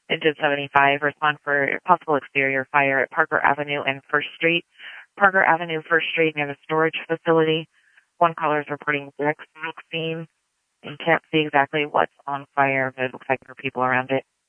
Engine 75, respond for possible exterior fire at Parker Avenue and 1st Street. Parker Avenue, 1st Street, near the storage facility. One caller is reporting black smoke scene and can't see exactly what's on fire, but it looks like there are people around it.